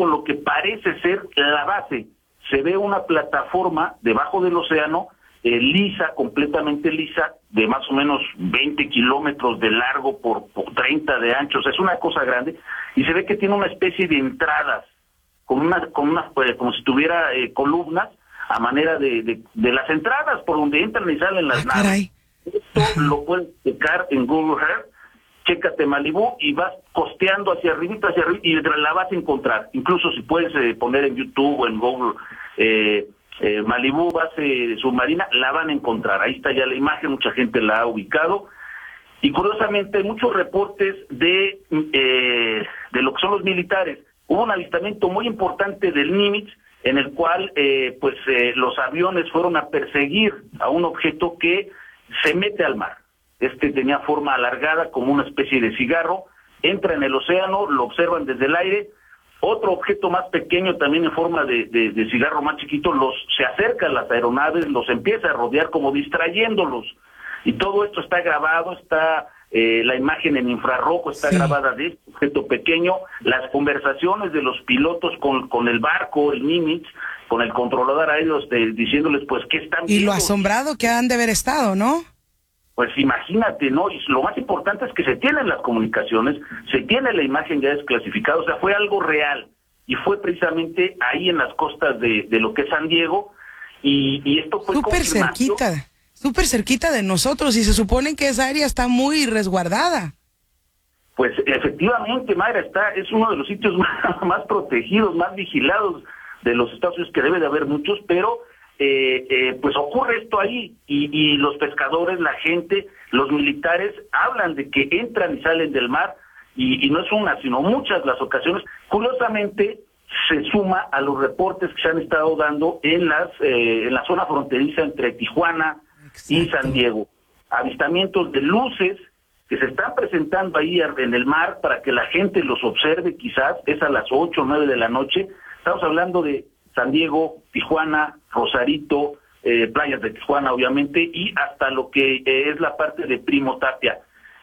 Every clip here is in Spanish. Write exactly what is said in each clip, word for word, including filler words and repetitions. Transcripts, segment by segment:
con lo que parece ser la base. Se ve una plataforma debajo del océano, eh, lisa, completamente lisa, de más o menos veinte kilómetros de largo por, por treinta de ancho, o sea, es una cosa grande, y se ve que tiene una especie de entradas, con una, con una, pues, como si tuviera eh, columnas, a manera de, de, de las entradas por donde entran y salen las ah, naves. Esto lo puedes checar en Google Earth, chécate Malibú y vas costeando hacia arribita, hacia arriba, y la vas a encontrar. Incluso si puedes eh, poner en YouTube o en Google eh, eh, Malibú base submarina, la van a encontrar. Ahí está ya la imagen, mucha gente la ha ubicado. Y curiosamente hay muchos reportes de, eh, de lo que son los militares. Hubo un avistamiento muy importante del Nimitz, en el cual eh, pues eh, los aviones fueron a perseguir a un objeto que se mete al mar. Este tenía forma alargada como una especie de cigarro, entra en el océano, lo observan desde el aire. Otro objeto más pequeño, también en forma de, de, de cigarro más chiquito, los se acerca a las aeronaves, los empieza a rodear como distrayéndolos. Y todo esto está grabado, está eh, la imagen en infrarrojo, está sí. grabada de este objeto pequeño, las conversaciones de los pilotos con, con el barco, el Nimitz, con el controlador aéreo, este, diciéndoles pues qué están viendo. Y lo asombrado que han de haber estado, ¿no? Pues imagínate, ¿no? Y lo más importante es que se tienen las comunicaciones, se tiene la imagen ya desclasificada, o sea, fue algo real. Y fue precisamente ahí en las costas de, de lo que es San Diego, y, y esto fue súper cerquita, súper cerquita de nosotros, y se supone que esa área está muy resguardada. Pues efectivamente, Mayra, está, es uno de los sitios más, más protegidos, más vigilados de los Estados Unidos, que debe de haber muchos, pero eh, eh, pues ocurre esto ahí, y, y los pescadores, la gente, los militares hablan de que entran y salen del mar, y, y no es una, sino muchas las ocasiones. Curiosamente, se suma a los reportes que se han estado dando en las eh, en la zona fronteriza entre Tijuana Exacto. y San Diego. Avistamientos de luces que se están presentando ahí en el mar para que la gente los observe, quizás es a las ocho o nueve de la noche. Estamos hablando de San Diego, Tijuana, Rosarito, eh, playas de Tijuana obviamente, y hasta lo que eh, es la parte de Primo Tapia.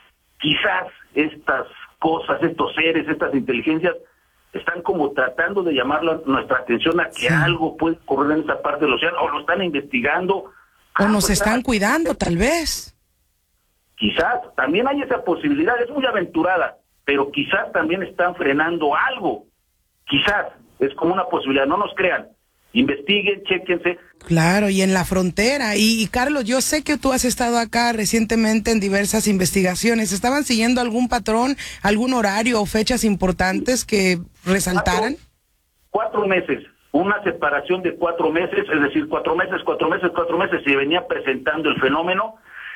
Quizás estas cosas, estos seres, estas inteligencias, están como tratando de llamar la, nuestra atención a que sí. algo puede ocurrir en esa parte del océano, o lo están investigando. O ah, nos pues, están ah, cuidando, tal vez. Quizás, también hay esa posibilidad, es muy aventurada, pero quizás también están frenando algo. Quizás, es como una posibilidad, no nos crean. Investiguen, chéquense. Claro, y en la frontera. Y, y Carlos, yo sé que tú has estado acá recientemente en diversas investigaciones. ¿Estaban siguiendo algún patrón, algún horario o fechas importantes que resaltaran? Cuatro, cuatro meses, una separación de cuatro meses, es decir, cuatro meses, cuatro meses, cuatro meses, se venía presentando el fenómeno,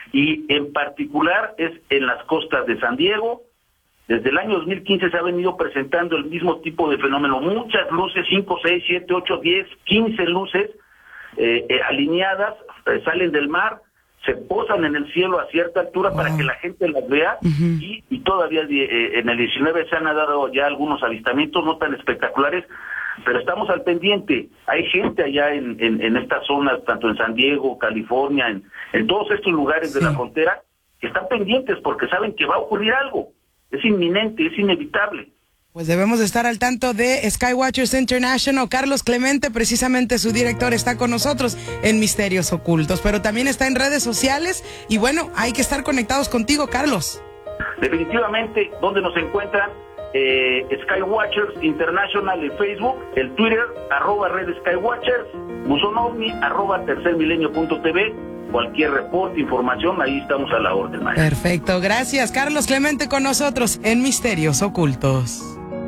y en particular es en las costas de San Diego. Desde el año dos mil quince se ha venido presentando el mismo tipo de fenómeno, muchas luces, cinco, seis, siete, ocho, diez, quince luces eh, eh, alineadas, eh, salen del mar, se posan en el cielo a cierta altura wow. para que la gente las vea, uh-huh. y, y todavía eh, en el diecinueve se han dado ya algunos avistamientos no tan espectaculares, pero estamos al pendiente. Hay gente allá en, en, en estas zonas, tanto en San Diego, California, en, en todos estos lugares sí. de la frontera, que están pendientes porque saben que va a ocurrir algo. Es inminente, es inevitable. Pues debemos de estar al tanto de Skywatchers International. Carlos Clemente, precisamente su director, está con nosotros en Misterios Ocultos, pero también está en redes sociales, y bueno, hay que estar conectados contigo, Carlos. Definitivamente, donde nos encuentran, eh, Skywatchers International en Facebook, el Twitter, arroba red Skywatchers, Buzón OVNI, arroba tercermilenio punto tv. Cualquier reporte, información, ahí estamos a la orden, María. Perfecto, gracias. Carlos Clemente con nosotros en Misterios Ocultos.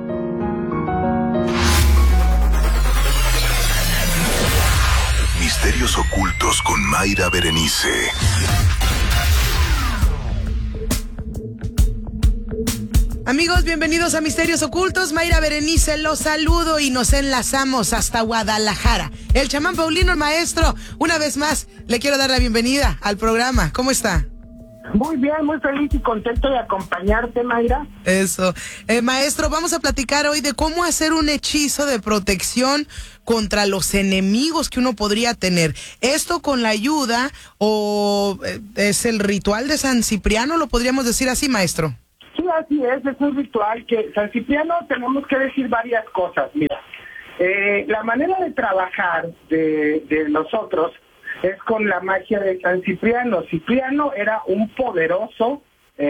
Misterios Ocultos con Mayra Berenice. Amigos, bienvenidos a Misterios Ocultos. Mayra Berenice, los saludo y nos enlazamos hasta Guadalajara. El chamán Paulino, el maestro, una vez más le quiero dar la bienvenida al programa. ¿Cómo está? Muy bien, muy feliz y contento de acompañarte, Mayra. Eso. Eh, maestro, vamos a platicar hoy de cómo hacer un hechizo de protección contra los enemigos que uno podría tener. Esto con la ayuda, o eh, es el ritual de San Cipriano, ¿lo podríamos decir así, maestro? Sí, así es, es un ritual que San Cipriano tenemos que decir varias cosas. Mira, eh, la manera de trabajar de, de nosotros es con la magia de San Cipriano. Cipriano era un poderoso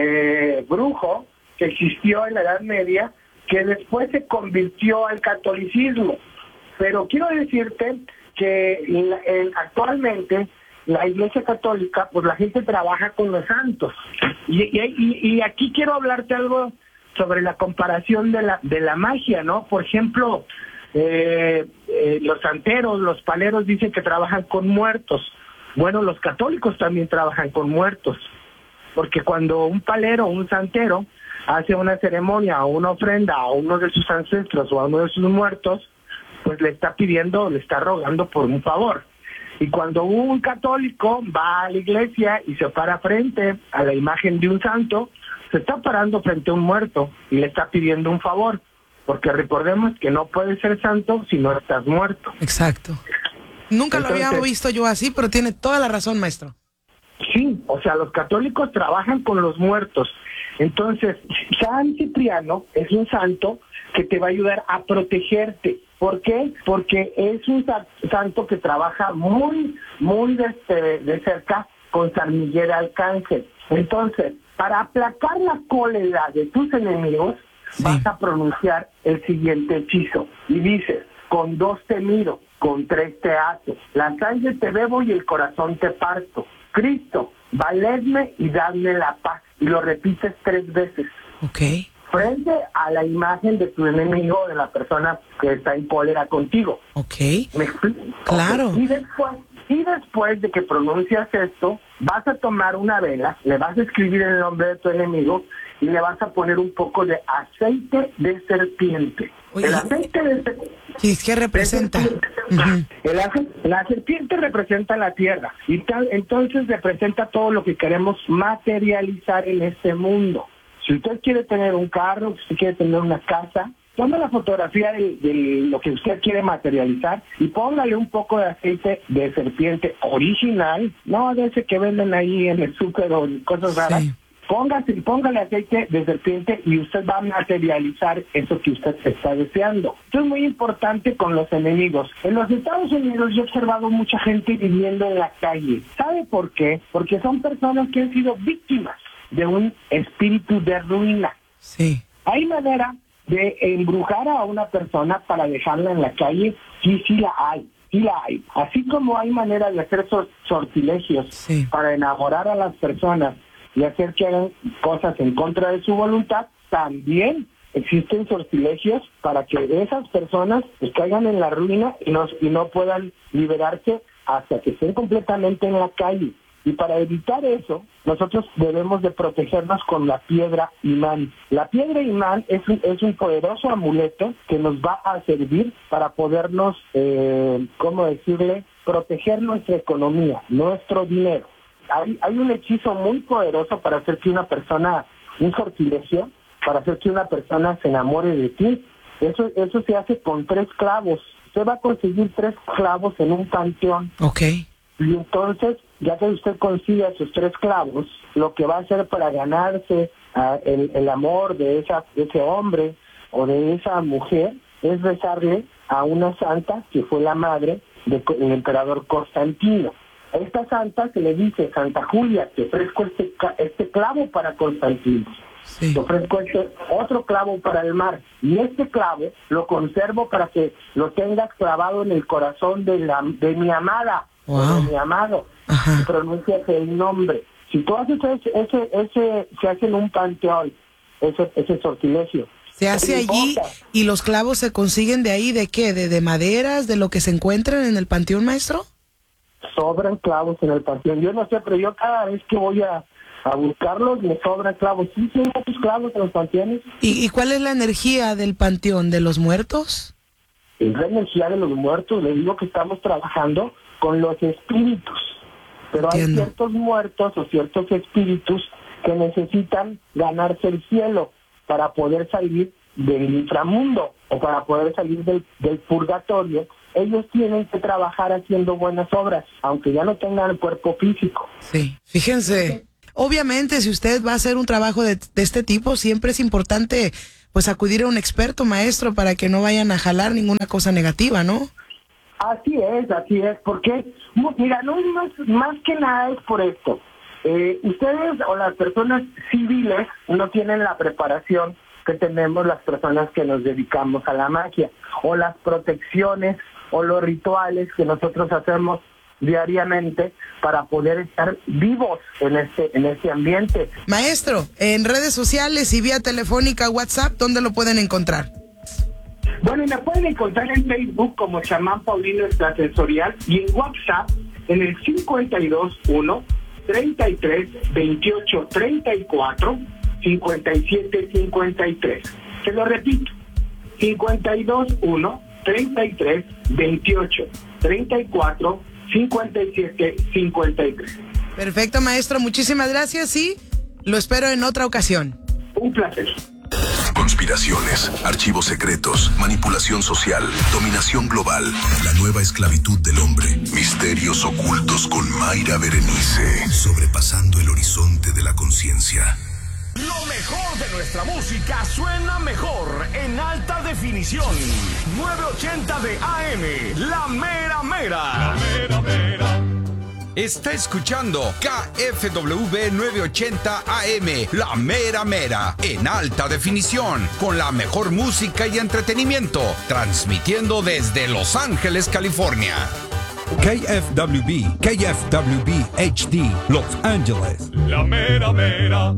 eh, brujo que existió en la Edad Media, que después se convirtió al catolicismo. Pero quiero decirte que la, el, actualmente la Iglesia Católica, pues la gente trabaja con los santos. Y, y, y aquí quiero hablarte algo sobre la comparación de la, de la magia, ¿no? Por ejemplo, eh, eh, los santeros, los paleros dicen que trabajan con muertos. Bueno, los católicos también trabajan con muertos, porque cuando un palero o un santero hace una ceremonia o una ofrenda a uno de sus ancestros o a uno de sus muertos, pues le está pidiendo, le está rogando por un favor. Y cuando un católico va a la iglesia y se para frente a la imagen de un santo, se está parando frente a un muerto y le está pidiendo un favor, porque recordemos que no puedes ser santo si no estás muerto. Exacto. Nunca Entonces, lo había visto yo así, pero tiene toda la razón, maestro. Sí, o sea, los católicos trabajan con los muertos. Entonces, San Cipriano es un santo que te va a ayudar a protegerte. ¿Por qué? Porque es un santo que trabaja muy, muy de, de, de cerca con San Miguel Arcángel. Entonces, para aplacar la cólera de tus enemigos, sí, vas a pronunciar el siguiente hechizo. Y dices, con dos te miro, con tres te ato, la sangre te bebo y el corazón te parto. Cristo, valedme y dadme la paz. Y lo repites tres veces. Ok. Frente a la imagen de tu enemigo, de la persona que está en cólera contigo. Ok. ¿Me explico? Claro. Okay. Y después, y después de que pronuncias esto, vas a tomar una vela, le vas a escribir el nombre de tu enemigo y le vas a poner un poco de aceite de serpiente. Oye, el aceite de serpiente. ¿Qué representa? Uh-huh. El ace, la serpiente representa la tierra y tal, entonces representa todo lo que queremos materializar en este mundo. Si usted quiere tener un carro, si usted quiere tener una casa, tome la fotografía de, de lo que usted quiere materializar y póngale un poco de aceite de serpiente original, no de ese que venden ahí en el súper o cosas raras. Sí. Póngase, póngale aceite de serpiente y usted va a materializar eso que usted está deseando. Esto es muy importante con los enemigos. En los Estados Unidos yo he observado mucha gente viviendo en la calle. ¿Sabe por qué? Porque son personas que han sido víctimas de un espíritu de ruina. Sí. Hay manera de embrujar a una persona para dejarla en la calle, sí, sí la hay, sí la hay. Así como hay manera de hacer sor- sortilegios sí. para enamorar a las personas y hacer que hagan cosas en contra de su voluntad, también existen sortilegios para que esas personas pues, caigan en la ruina y no, y no puedan liberarse hasta que estén completamente en la calle. Y para evitar eso, nosotros debemos de protegernos con la piedra imán. La piedra imán es un, es un poderoso amuleto que nos va a servir para podernos, eh, ¿cómo decirle?, proteger nuestra economía, nuestro dinero. Hay, hay un hechizo muy poderoso para hacer que una persona, un sortilegio, para hacer que una persona se enamore de ti. Eso, eso se hace con tres clavos. Usted va a conseguir tres clavos en un panteón. Ok. Y entonces, ya que usted consiga esos tres clavos, lo que va a hacer para ganarse uh, el, el amor de, esa, de ese hombre o de esa mujer es rezarle a una santa que fue la madre del de, emperador Constantino. A esta santa se le dice, Santa Julia, te ofrezco este, este clavo para Constantino. Sí. Te ofrezco este otro clavo para el mar. Y este clavo lo conservo para que lo tengas clavado en el corazón de, la, de mi amada. Wow. De mi amado, y pronuncias el nombre. Si tú haces ese, ese, ese se hace en un panteón, ese, ese sortilegio. Se hace allí y los clavos se consiguen de ahí, ¿de qué? ¿De, de maderas, de lo que se encuentran en el panteón, maestro? Sobran clavos en el panteón. Yo no sé, pero yo cada vez que voy a, a buscarlos me sobran clavos. ¿Sí hay muchos clavos en los panteones? ¿Y, ¿Y cuál es la energía del panteón? ¿De los muertos? Es la energía de los muertos. Les digo que estamos trabajando con los espíritus, pero Entiendo. Hay ciertos muertos o ciertos espíritus que necesitan ganarse el cielo para poder salir del inframundo o para poder salir del, del purgatorio. Ellos tienen que trabajar haciendo buenas obras, aunque ya no tengan el cuerpo físico. Sí, fíjense. Obviamente, si usted va a hacer un trabajo de, de este tipo, siempre es importante pues acudir a un experto, maestro, para que no vayan a jalar ninguna cosa negativa, ¿no? Así es, así es, porque, mira, no es más, más que nada es por esto. Eh, ustedes o las personas civiles no tienen la preparación que tenemos las personas que nos dedicamos a la magia, o las protecciones o los rituales que nosotros hacemos diariamente para poder estar vivos en este en este ambiente. Maestro, en redes sociales y vía telefónica, WhatsApp, ¿dónde lo pueden encontrar? Bueno, y me pueden encontrar en Facebook como Chamán Paulino Extrasensorial y en WhatsApp en el cincuenta y dos uno, treinta y tres, veintiocho, treinta y cuatro, cincuenta y siete, cincuenta y tres. Se lo repito, cincuenta y dos uno, treinta y tres, veintiocho, treinta y cuatro, cincuenta y siete, cincuenta y tres. Perfecto, maestro, muchísimas gracias y lo espero en otra ocasión. Un placer. Conspiraciones, archivos secretos, manipulación social, dominación global, la nueva esclavitud del hombre, misterios ocultos con Mayra Berenice, sobrepasando el horizonte de la conciencia. Lo mejor de nuestra música suena mejor en alta definición. novecientos ochenta de A M, La Mera Mera. La Mera Mera. Está escuchando K F W novecientos ochenta A M, La Mera Mera, en alta definición, con la mejor música y entretenimiento, transmitiendo desde Los Ángeles, California. K F W B, K F W B H D, Los Ángeles. La Mera Mera.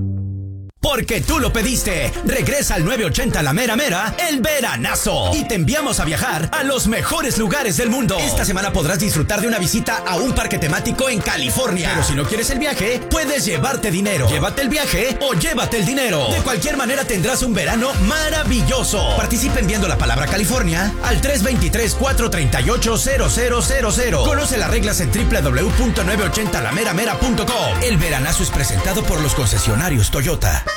Porque tú lo pediste, regresa al novecientos ochenta La Mera Mera, el veranazo. Y te enviamos a viajar a los mejores lugares del mundo. Esta semana podrás disfrutar de una visita a un parque temático en California. Pero si no quieres el viaje, puedes llevarte dinero. Llévate el viaje o llévate el dinero. De cualquier manera tendrás un verano maravilloso. Participa enviando la palabra California al tres dos tres, cuatro tres ocho, cero cero cero cero. Conoce las reglas en doble u doble u doble u punto novecientos ochenta la mera mera punto com. El veranazo es presentado por los concesionarios Toyota.